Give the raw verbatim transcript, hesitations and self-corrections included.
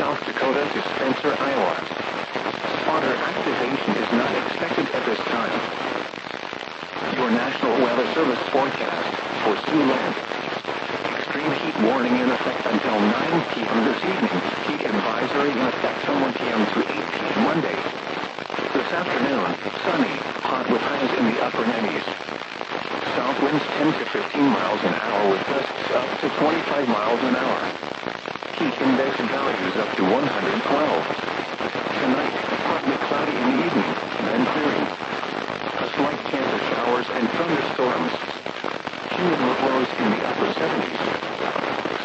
South Dakota to Spencer, Iowa. Spotter activation is not expected at this time. Your National Weather Service forecast for Siouxland. Extreme heat warning in effect until nine p m this evening. Heat advisory in effect from one p m to eight p m Monday. This afternoon, sunny, hot with highs in the upper nineties. South winds ten to fifteen miles an hour with gusts up to twenty-five miles an hour. Heat index values up to one hundred twelve. Tonight, partly cloudy in the evening, then clearing. A slight chance of showers and thunderstorms. Humidity lows in the upper seventies.